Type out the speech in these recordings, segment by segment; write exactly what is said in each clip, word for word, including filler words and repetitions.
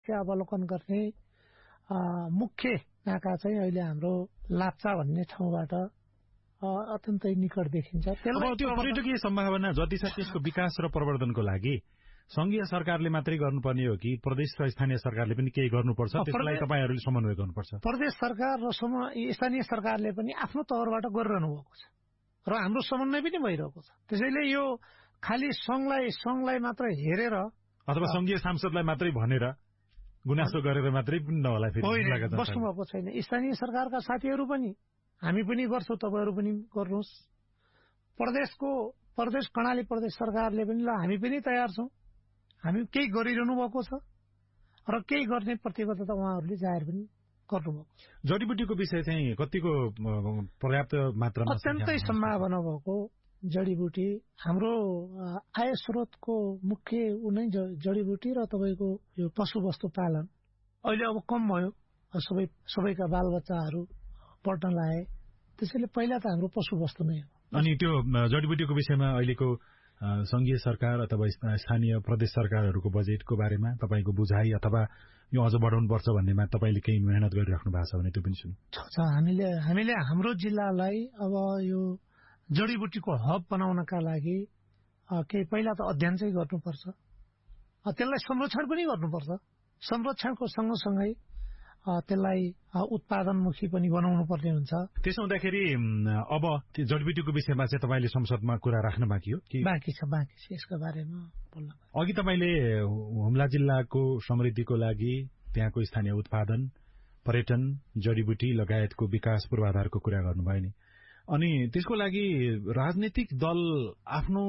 अवलोकन गर्ने मुख्य नाका चाहिँ अहिले हाम्रो लाप्चा भन्ने ठाउँबाट अत्यन्तै निकट देखिन्छ। अब त्यो पर्यटकीय सम्भावना जति छ त्यसको विकास र प्रवर्धनको लागि संघीय सरकारले मात्रै गर्नुपर्ने हो कि प्रदेश र स्थानीय सरकारले पनि केही गर्नुपर्छ? त्यसलाई तपाईहरूले समन्वय गर्नुपर्छ। प्रदेश सरकार र स्थानीय सरकारले पनि आफ्नो तौरबाट गरिरहनु भएको छ र हाम्रो समन्वय पनि भइरहेको छ। त्यसैले यो खालि संघलाई संघलाई मात्र हेरेर अथवा संघीय सांसदलाई मात्रै भनेर गुनासो गरेर मात्रै पनि नहोला फेरि बस्नुभएको छैन। स्थानीय सरकारका साथीहरू पनि हामी पनि गर्छौँ, तपाईँहरू पनि गर्नुहोस्। प्रदेशको प्रदेश कर्णाली प्रदेश सरकारले पनि ल हामी पनि तयार छौँ, हामी केही गरिरहनु भएको छ र केही गर्ने प्रतिबद्धता उहाँहरूले जाहेर पनि गर्नुभएको छ। जडीबुटीको विषय चाहिँ कतिको पर्याप्त मात्रामा अत्यन्तै सम्भावना भएको जडीबुटी हाम्रो आय स्रोतको मुख्य उनै जडीबुटी र तपाईँको यो पशुवस्तु पालन अहिले अब कम भयो। सबै सबैका बालबच्चाहरू पढ्न लाए, त्यसैले पहिला त हाम्रो पशुवस्तु नै हो। अनि त्यो जडीबुटीको विषयमा अहिलेको संघीय सरकार अथवा स्थानीय प्रदेश सरकारहरूको बजेटको बारेमा तपाईँको बुझाइ अथवा यो अझ बढाउनुपर्छ भन्नेमा तपाईँले केही मेहनत गरिराख्नु भएको छ भने त्यो पनि सुन्नु छ। हामीले हामीले हाम्रो जिल्लालाई अब यो जडीबुटीको हब बनाउनका लागि केही पहिला त अध्ययन चाहिँ गर्नुपर्छ, त्यसलाई संरक्षण पनि गर्नुपर्छ। संरक्षणको सँगसँगै त्यसलाई उत्पादनमुखी पनि बनाउनु पर्ने हुन्छ। त्यसो हुँदाखेरि अब जडीबुटीको विषयमा चाहिँ तपाईँले संसदमा कुरा राख्न बाँकी हो कि? बाँकी छ, बाँकी छ यसको बारेमा बोल्न। अघि तपाईँले हुम्ला जिल्लाको समृद्धिको लागि त्यहाँको स्थानीय उत्पादन, पर्यटन, जडीबुटी लगायतको विकास पूर्वाधारको कुरा गर्नुभयो नि। अनि त्यसको लागि राजनीतिक दल आफ्नो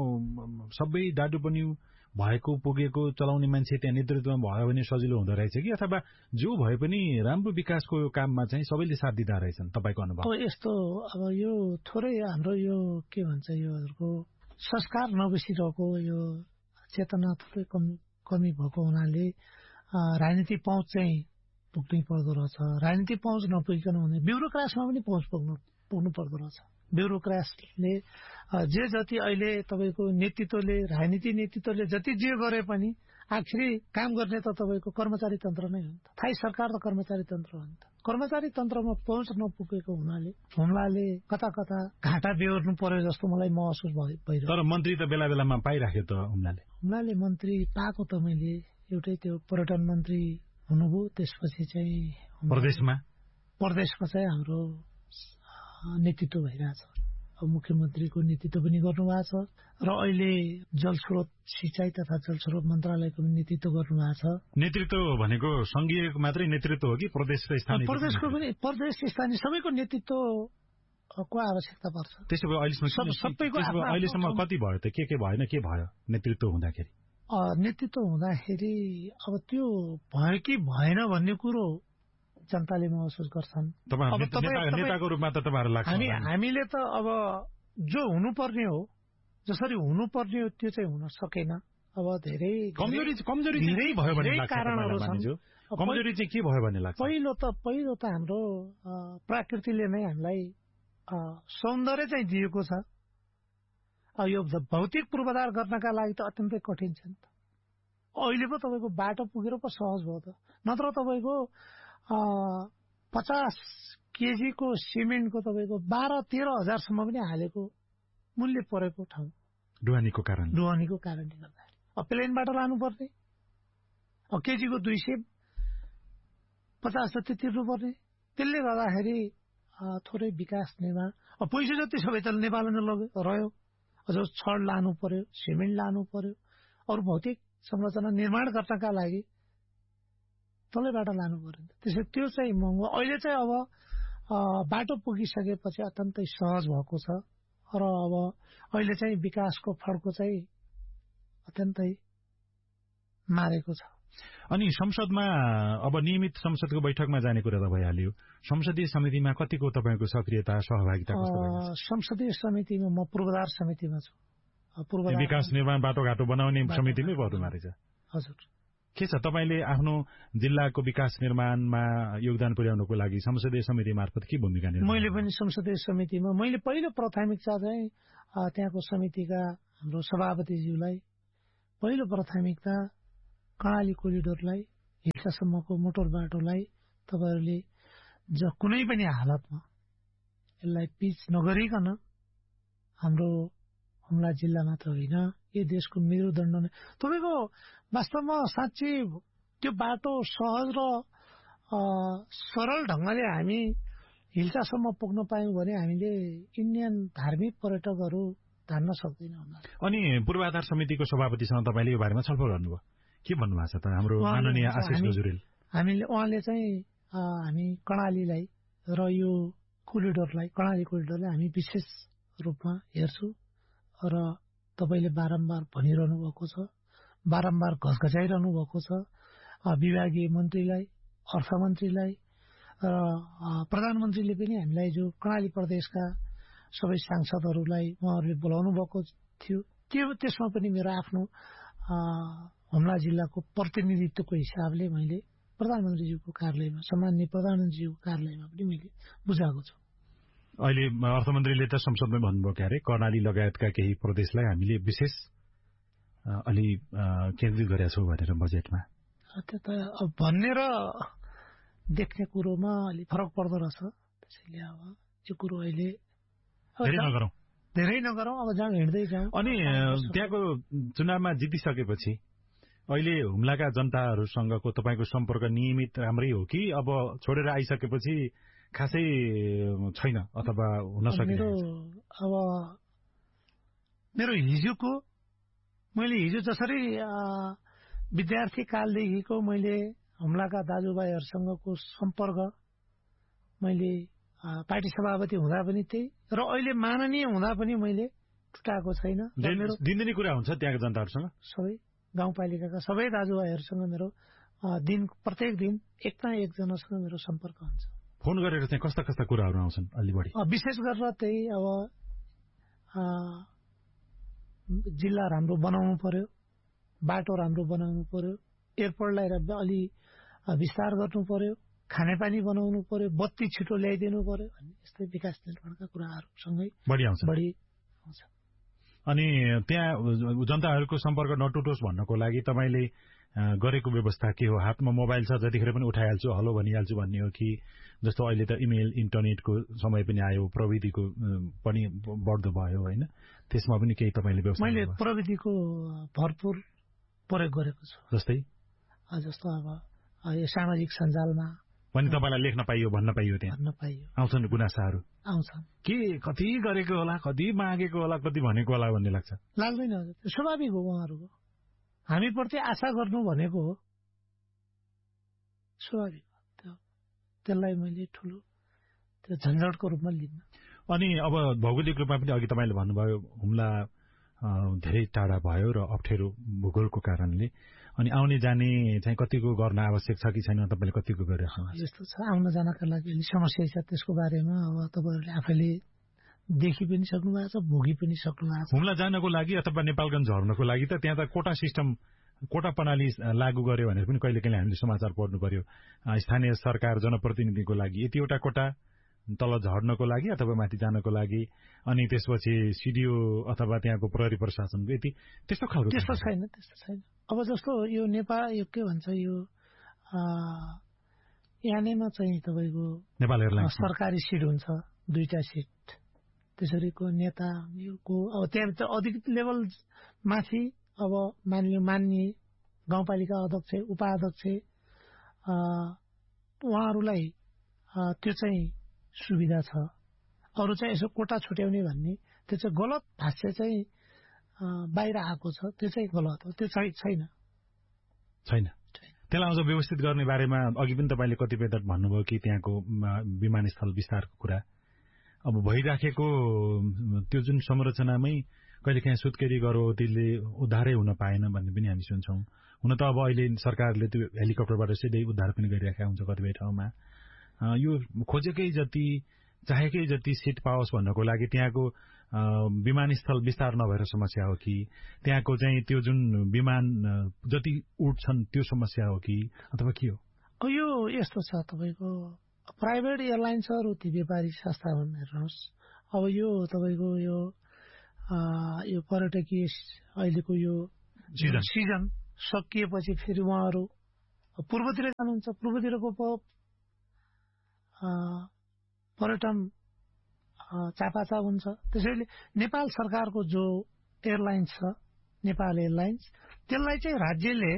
सबै डाडु बन्यु भएको पुगेको चलाउने मान्छे त्यहाँ नेतृत्वमा भयो भने सजिलो हुँदो रहेछ कि अथवा जो भए पनि राम्रो विकासको काममा चाहिँ सबैले साथ दिँदा रहेछन् तपाईँको अनुभव? यस्तो अब यो थोरै हाम्रो यो के भन्छ योहरूको संस्कार नबसिरहेको यो चेतना थोरै कमी कमी भएको हुनाले राजनीति पहुँच चाहिँ पुग्नै पर्दो रहेछ। राजनीति पहुँच नपुगिकन हुने ब्युरोक्रासमा पनि पहुँच पुग्नु पुग्नु पर्दो रहेछ। ब्युरोक्रासले जे जति अहिले तपाईँको नेतृत्वले राजनीति नेतृत्वले जति जे गरे पनि आखिरी काम गर्ने त तपाईँको कर्मचारी तन्त्र नै हो नि त। थाई सरकार त कर्मचारी तन्त्र हो नि त। कर्मचारी तन्त्रमा पहुँच नपुगेको हुनाले हुम्लाले कता कता घाटा बेहोर्नु पर्यो जस्तो मलाई महसुस भइरहेको। तर मन्त्री त बेला बेलामा पाइराख्यो त हुम्लाले। हुम्लाले मन्त्री पाएको त मैले एउटै त्यो पर्यटन मन्त्री हुनुभयो, त्यसपछि चाहिँ प्रदेशमा प्रदेशमा चाहिँ हाम्रो नेतृत्व भइरहेछ। अब मुख्यमन्त्रीको नेतृत्व पनि गर्नुभएको छ र अहिले जलस्रोत सिंचाई तथा जलस्रोत मन्त्रालयको पनि नेतृत्व गर्नुभएको छ। नेतृत्व भनेको संघीय मात्रै नेतृत्व हो कि प्रदेश र स्थानीय? प्रदेशको पनि, प्रदेश स्थानीय सबैको नेतृत्वको आवश्यकता पर्छ। त्यसो भए अहिलेसम्म सबैको अहिलेसम्म कति भयो त? के के भएन, के भयो नेतृत्व हुँदाखेरि? नेतृत्व हुँदाखेरि अब त्यो भयो कि भएन भन्ने कुरो जनताले महसुस गर्छन्। नेताको रूपमा त तपाईँहरू लाग्छ हामी हामीले त अब जो हुनुपर्ने हो, जसरी हुनुपर्ने हो त्यो चाहिँ हुन सकेन। अब धेरै कमजोरी कमजोरी धेरै भयो भन्ने लाग्छ। कारणहरू छन्। कमजोरी चाहिँ के भयो भन्ने लाग्छ? पहिलो त पहिलो त हाम्रो प्रकृतिले नै हामीलाई सौन्दर्य चाहिँ दिएको छ। अब यो भौतिक पूर्वाधार गर्नका लागि त अत्यन्तै कठिन छ नि त। अहिले पो तपाईँको बाटो पुगेर पो सहज भयो त, नत्र तपाईँको पचास केजीको सिमेन्टको तपाईँको बाह्र तेह्र हजारसम्म पनि हालेको मूल्य परेको ठाउँ डुवानीको कारण डुवानीको कारणले गर्दाखेरि अब प्लेनबाट लानुपर्ने, अब केजीको दुई सय पचास जति तिर्नुपर्ने। त्यसले गर्दाखेरि थोरै विकास निर्माण अब पैसा जति सबै त नेपालमा रह्यो। अझ छड लानु पर्यो, सिमेन्ट लानु पर्यो, अरू भौतिक संरचना निर्माण गर्नका लागि तलैबाट लानु पर्यो। त्यसै त्यो चाहिँ महँगो। अहिले चाहिँ अब बाटो पुगिसकेपछि अत्यन्तै सहज भएको छ र अब अहिले चाहिँ विकासको फड्को चाहिँ अत्यन्तै मारेको छ। अनि संसदमा अब नियमित संसदको बैठकमा जाने कुरा त भइहाल्यो। संसदीय समितिमा कतिको तपाईँको सक्रियता सहभागिता कस्तो भयो? संसदीय समितिमा म पूर्वाधार समितिमा छु। पूर्वाधार विकास निर्माण बाटोघाटो बनाउने समितिमै पर्नुमा रहेछ। हजुर। के छ तपाईँले आफ्नो जिल्लाको विकास निर्माणमा योगदान पुर्याउनको लागि संसदीय समिति मार्फत के भूमिका निर्वाह? मैले पनि संसदीय समितिमा मैले पहिलो प्राथमिकता चाहिँ त्यहाँको समितिका हाम्रो सभापतिज्यूलाई पहिलो प्राथमिकता कर्णाली कोरिडोरलाई हिल्सासम्मको मोटर बाटोलाई तपाईँहरूले ज कुनै पनि हालतमा यसलाई पिच नगरिकन हाम्रो हुम्ला जिल्ला मात्र होइन यो देशको मेरुदण्ड नै तपाईँको वास्तवमा साँच्चै त्यो बाटो सहज र सरल ढङ्गले हामी हिल्सासम्म पुग्न पायौँ भने हामीले इन्डियन धार्मिक पर्यटकहरू धान्न सक्दैनौँ। अनि पूर्वाधार समितिको सभापतिसँग तपाईँले यो बारेमा छलफल गर्नुभयो, के भन्नुभएको छ त हाम्रो माननीय आशिष गजुरेल? हामीले उहाँले चाहिँ हामी कर्णालीलाई र यो कोरिडोरलाई कर्णाली कोरिडोरलाई हामी विशेष रूपमा हेर्छु र तपाईँले बारम्बार भनिरहनु भएको छ, बारम्बार घसघसाइरहनु भएको छ विभागीय मन्त्रीलाई, अर्थमन्त्रीलाई र प्रधानमन्त्रीले पनि हामीलाई जो कर्णाली प्रदेशका सबै सांसदहरूलाई उहाँहरूले बोलाउनु भएको थियो। त्यो त्यसमा पनि मेरो आफ्नो हुम्ला जिल्लाको प्रतिनिधित्वको हिसाबले मैले प्रधानमन्त्रीज्यूको कार्यालयमा सम्माननीय प्रधानमन्त्रीज्यूको कार्यालयमा पनि मैले बुझाएको छु। अहिले अर्थमन्त्रीले त संसदमै भन्नुभयो क्यारे कर्णाली लगायतका केही प्रदेशलाई हामीले विशेष अलि केन्द्रित गरेका छौँ भनेर बजेटमा। त्यो त अब भन्ने र देख्ने कुरोमा अलि फरक पर्दो रहेछ। त्यसैले अब त्यो कुरो अहिले धेरै नगरौँ धेरै नगरौँ अब जहाँ हिँड्दै जाउँ। अनि त्यहाँको चुनावमा जितिसकेपछि अहिले हुम्लाका जनताहरूसँगको तपाईँको सम्पर्क नियमित राम्रै हो कि अब छोडेर आइसकेपछि खासै छैन अथवा हुन सक्ने? मेरो अब मेरो हिजोको मैले हिजो जसरी विद्यार्थी कालदेखिको मैले हुम्लाका दाजुभाइहरूसँगको सम्पर्क मैले पार्टी सभापति हुँदा पनि त्यही र अहिले माननीय हुँदा पनि मैले टुटाएको छैन। दिनदिनै कुरा हुन्छ त्यहाँका जनताहरूसँग, सबै गाउँपालिकाका सबै दाजुभाइहरूसँग मेरो दिन प्रत्येक दिन एक न एकजनासँग मेरो सम्पर्क हुन्छ। फोन गरेर चाहिँ कस्ता कस्ता कुराहरू आउँछन् अलि बढी? विशेष गरेर त्यही अब जिल्ला राम्रो बनाउनु पर्यो, बाटो राम्रो बनाउनु पर्यो, एयरपोर्टलाई अलि विस्तार गर्नु पर्यो, खानेपानी बनाउनु पर्यो, बत्ती छिटो ल्याइदिनु पर्यो भन्ने यस्तै विकास निर्माणका कुराहरूसँगै बढी आउँछ बढी आउँछ। अनि त्यहाँ जनताहरूको सम्पर्क नटुटोस् भन्नको लागि तपाईँले गरेको व्यवस्था के हो? हातमा मोबाइल छ, जतिखेर पनि उठाइहाल्छु, हलो भनिहाल्छु भन्ने हो कि जस्तो अहिले त इमेल इन्टरनेटको समय पनि आयो, प्रविधिको पनि बढ्दो भयो होइन, त्यसमा पनि केही तपाईँले व्यवस्था? मैले प्रविधिको भरपूर प्रयोग गरेको छु। जस्तै जस्तो अब यो सामाजिक सञ्जालमा पनि तपाईँलाई लेख्न पाइयो, भन्न पाइयो, त्यहाँ भन्न पाइयो, आउँछन् गुनासाहरू आउँछन् के कति गरेको होला, कति मागेको होला, कति भनेको होला भन्ने लाग्छ? लाग्दैन, हजुर स्वाभाविक हो। उहाँहरूको हामीप्रति आशा गर्नु भनेको हो, स्वाभाविक हो। त्यो त्यसलाई मैले ठुलो त्यो झन्झटको रूपमा लिन्न। अनि अब भौगोलिक रूपमा पनि अघि तपाईँले भन्नुभयो हुम्ला धेरै टाढा भयो र अप्ठ्यारो भूगोलको कारणले, अनि आउने जाने चाहिँ कतिको गर्न आवश्यक छ कि छैन, तपाईँले कतिको गरिरहेको छ? यस्तो छ, आउन जानका लागि अलिक समस्या छ। त्यसको बारेमा अब तपाईँहरूले आफैले देखि पनि सक्नु भएको छ, भोगी पनि सक्नु भएको छ। हुम्ला जानको लागि अथवा नेपालगञ्ज झर्नको लागि त त्यहाँ त कोटा सिस्टम, कोटा प्रणाली लागू गर्यो भनेर पनि कहिले कहिले हामीले समाचार पढ्नु पर्यो। स्थानीय सरकार जनप्रतिनिधिको लागि यतिवटा कोटा तल झर्नको लागि अथवा माथि जानको लागि, अनि त्यसपछि सिडिओ अथवा त्यहाँको प्रहरी प्रशासनको यति त्यस्तो खालको? त्यस्तो छैन, त्यस्तो छैन। अब जस्तो यो नेपाल यो के भन्छ यो यानेमा चाहिँ तपाईँको नेपाल एयरलाइन्स सरकारी सिट हुन्छ, दुईटा सिट। त्यसरीको नेताको अब त्यहाँ अधिकृत लेभल माथि अब मान्य मान्य गाउँपालिका अध्यक्ष, उपाध्यक्ष उहाँहरूलाई त्यो चाहिँ सुविधा छ। अरू चाहिँ यसो कोटा छुट्याउने भन्ने त्यो चाहिँ गलत भाष्य चाहिँ बाहिर आएको छ, त्यो चाहिँ गलत हो, त्यो चाहिँ छैन छैन त्यसलाई अझ व्यवस्थित गर्ने बारेमा अघि पनि तपाईँले कतिपय त भन्नुभयो कि त्यहाँको विमानस्थल विस्तारको कुरा अब भइराखेको त्यो जुन संरचनामै कहिलेकाहीँ सुत्केरी गर्भवतीले उद्धारै हुन पाएन भन्ने पनि हामी सुन्छौँ। हुन त अब अहिले सरकारले त्यो हेलिकप्टरबाट सिधै उद्धार पनि गरिराखेका हुन्छ कतिपय ठाउँमा। यो खोजेकै जति चाहेकै जति सिट पाओस् भन्नको लागि त्यहाँको विमानस्थल विस्तार नभएर समस्या हो कि त्यहाँको चाहिँ त्यो जुन विमान जति उड्छन् त्यो समस्या हो कि अथवा के हो? यो यस्तो छ, तपाईँको प्राइभेट एयरलाइन्सहरू ती व्यापारिक संस्था हेर्नुहोस्। अब यो तपाईँको यो यो पर्यटकीय अहिलेको यो सिजन सिजन सकिएपछि फेरि उहाँहरू पूर्वतिर जानुहुन्छ, पूर्वतिरको पर्यटन चापाचाप हुन्छ। त्यसैले नेपाल सरकारको जो एयरलाइन्स छ, नेपाल एयरलाइन्स, त्यसलाई चाहिँ राज्यले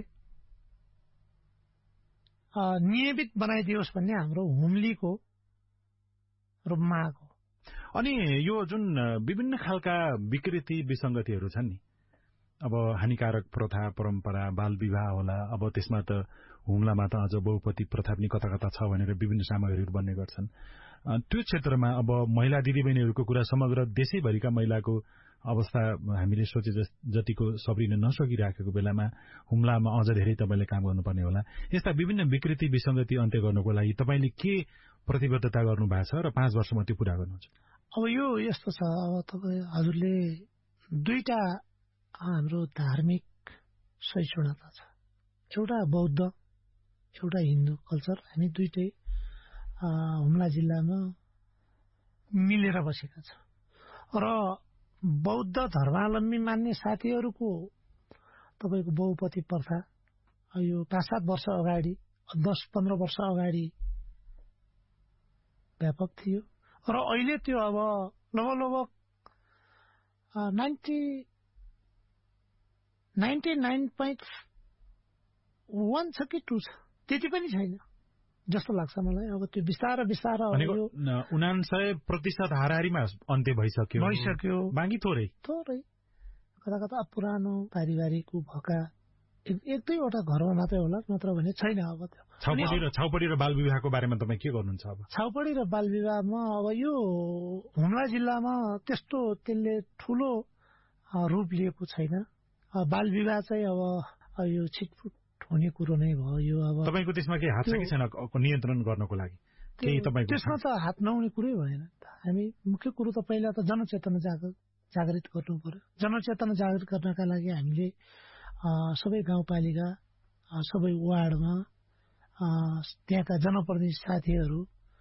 नियमित बनाइदियोस् भन्ने हाम्रो हुम्लीको रूपमा आएको। अनि यो जुन विभिन्न खालका विकृति विसंगतिहरू छन् नि, अब हानिकारक प्रथा परम्परा बाल विवाह होला, अब त्यसमा त हुम्लामा त अझ बहुपति प्रथा पनि कता कता छ भनेर विभिन्न सामग्रीहरू बन्ने गर्छन्। त्यो क्षेत्रमा अब महिला दिदीबहिनीहरूको कुरा समग्र देशैभरिका महिलाको अवस्था हामीले सोचे जतिको सब्रिन नसकिराखेको बेलामा हुम्लामा अझ धेरै तपाईँले काम गर्नुपर्ने होला। यस्ता विभिन्न विकृति विसंगति अन्त्य गर्नको लागि तपाईँले के प्रतिबद्धता गर्नु भएको छ र पाँच वर्षमा त्यो पूरा गर्नुहुन्छ? अब यो यस्तो छ, अब तपाईँ हजुरले दुईटा हाम्रो धार्मिक सहिष्णुता छ, एउटा बौद्ध एउटा हिन्दू कल्चर। हामी दुईटै हुम्ला जिल्लामा मिलेर बसेका छौँ र बौद्ध धर्मावलम्बी मान्ने साथीहरूको तपाईँको बहुपति प्रथा यो पाँच सात वर्ष अगाडि दस पन्ध्र वर्ष अगाडि व्यापक थियो र अहिले त्यो अब लगभग लगभग ninety ninety nine point one छ कि टू छ, त्यति पनि छैन जस्तो लाग्छ मलाई। अब त्यो बिस्तार बिस्तार उनान्सय प्रतिशत हाराहारीमा अन्त्य भइसक्यो भइसक्यो बाँकी थोरै थोरै कता कता पुरानो पारिवारिक भएका एक दुईवटा घरमा मात्रै होला, नत्र भने छैन। अब त्यो छाउपडी र छाउपडी र बाल विवाहको बारेमा तपाईँ के गर्नुहुन्छ? अब छाउपडी र बाल विवाहमा अब यो हुम्ला जिल्लामा त्यस्तो त्यसले ठुलो रूप लिएको छैन। बाल विवाह चाहिँ अब यो छिटफुट हुने कुरो नै भयो। यो अब तपाईँको त्यसमा के हात छ कि छैन नियन्त्रण गर्नको लागि? केही तपाईँको त्यसमा त हात नहुने कुरै भएन। हामी मुख्य कुरो त पहिला त जनचेतना जागृत जागृत गर्नु पर्यो। जनचेतना जागृत गर्नका लागि हामीले सबै गाउँपालिका सबै वार्डमा त्यहाँका जनप्रतिनिधि साथीहरू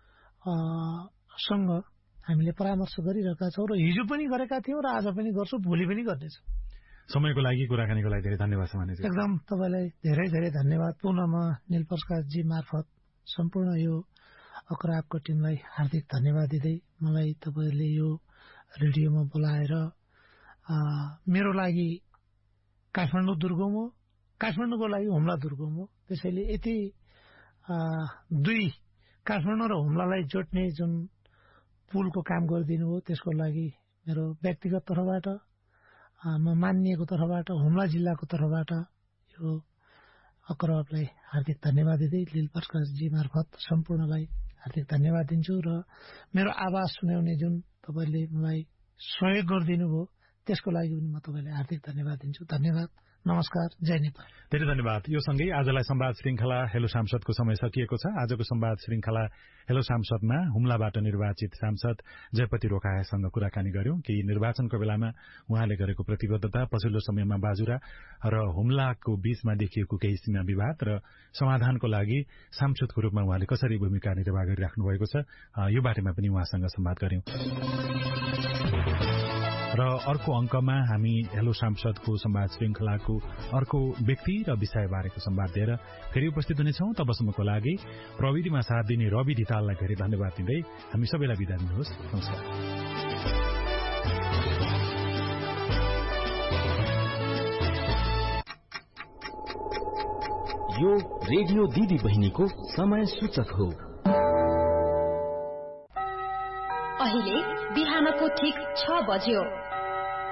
सँग हामीले परामर्श गरिरहेका छौँ र हिजो पनि गरेका थियौँ र आज पनि गर्छौँ, भोलि पनि गर्नेछौँ। समयको लागि कुराकानीको लागि धेरै धन्यवाद समानेजी। एकदम तपाईँलाई धेरै धेरै धन्यवाद। पुनः म निल प्रसादजी मार्फत सम्पूर्ण यो अक्रापको टिमलाई हार्दिक धन्यवाद दिँदै मलाई तपाईँहरूले यो रेडियोमा बोलाएर मेरो लागि काठमाडौँ दुर्गम हो, काठमाडौँको लागि हुम्ला दुर्गम हो। त्यसैले यति दुई काठमाडौँ र हुम्लालाई जोड्ने जुन पुलको काम गरिदिनु हो त्यसको लागि मेरो व्यक्तिगत तर्फबाट म मानिएको तर्फबाट हुम्ला जिल्लाको तर्फबाट यो अक्रापलाई हार्दिक धन्यवाद दिँदै लील प्रकाशजी मार्फत सम्पूर्णलाई हार्दिक धन्यवाद दिन्छु र मेरो आवाज सुनाउने जुन तपाईँले मलाई सहयोग गरिदिनु भयो त्यसको लागि पनि म तपाईँलाई हार्दिक धन्यवाद दिन्छु। धन्यवाद, नमस्कार, जय नेपाल। धेरै धन्यवाद। यो सँगै आजलाई संवाद श्रृंखला हेलो सांसदको समय सकिएको छ। आजको संवाद श्रृंखला हेलो सांसदमा हुम्लाबाट निर्वाचित सांसद जयपति रोकासँग कुराकानी गर्यौं। केही निर्वाचनको बेलामा उहाँले गरेको प्रतिबद्धता, पछिल्लो समयमा बाजुरा र हुम्लाको बीचमा देखिएको केही सीमा विवाद र समाधानको लागि सांसदको रूपमा उहाँले कसरी भूमिका निर्वाह गरिराख्नु भएको छ, यो बारेमा पनि उहाँसँग संवाद गर्यौं। र अर्को अंकमा हामी हेलो सांसदको संवाद श्रृंखलाको अर्को व्यक्ति र विषय बारेको संवाद दिएर फेरि उपस्थित हुनेछौं। तबसम्मको लागि प्रविधिमा साथ दिने रवि धिताललाई धेरै धन्यवाद दिँदै हामी सबैलाई बिदा दिनुहोस्। नमस्कार। यो रेडियो दिदी बहिनीको समय सूचक हो। अहिले बिहानको ठिक छ बज्यो।